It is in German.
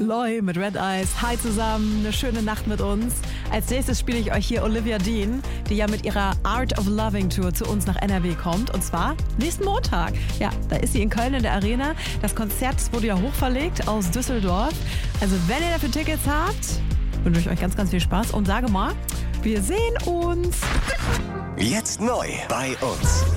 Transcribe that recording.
Loi mit Red Eyes. Hi zusammen, eine schöne Nacht mit uns. Als nächstes spiele ich euch hier Olivia Dean, die ja mit ihrer Art of Loving Tour zu uns nach NRW kommt. Und zwar nächsten Montag. Ja, da ist sie in Köln in der Arena. Das Konzert wurde ja hochverlegt aus Düsseldorf. Also wenn ihr dafür Tickets habt, wünsche ich euch ganz, ganz viel Spaß. Und sage mal, wir sehen uns. Jetzt neu bei uns.